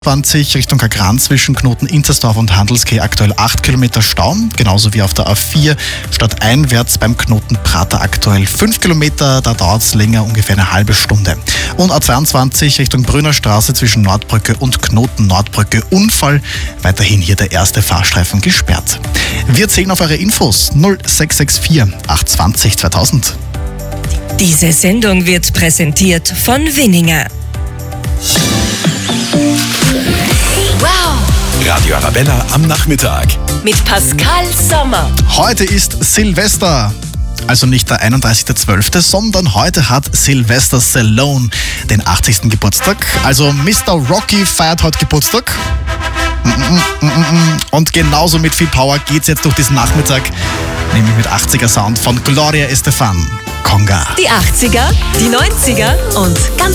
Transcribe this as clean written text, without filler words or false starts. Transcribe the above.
20 Richtung Kagran zwischen Knoten Inzersdorf und Handelskeh aktuell 8 Kilometer Stau, genauso wie auf der A4 stadteinwärts beim Knoten Prater aktuell 5 Kilometer, da dauert es länger, ungefähr eine halbe Stunde. Und A22 Richtung Brünnerstraße zwischen Nordbrücke und Knoten Nordbrücke Unfall, weiterhin hier der erste Fahrstreifen gesperrt. Wir zählen auf eure Infos 0664 820 2000. Diese Sendung wird präsentiert von Winninger. Radio Arabella am Nachmittag. Mit Pascal Sommer. Heute ist Silvester. Also nicht der 31.12., sondern heute hat Sylvester Stallone den 80. Geburtstag. Also Mr. Rocky feiert heute Geburtstag. Und genauso mit viel Power geht's jetzt durch diesen Nachmittag, nämlich mit 80er Sound von Gloria Estefan. Conga. Die 80er, die 90er und ganz